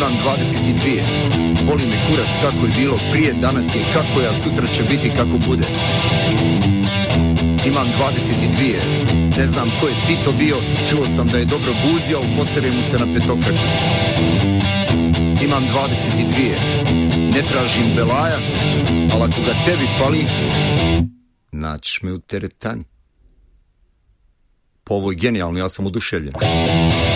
Imam 22, boli me kurac kako je bilo prije, danas je kako je, a sutra će biti kako bude. Imam 22, ne znam ko je Tito bio, čuo sam da je dobro buzio, ali posere mu se na petokraku. Imam 22, ne tražim belaja, ali ako ga tebi fali, naćiš me u teretani. Po ovoj genijalno, ja sam oduševljen.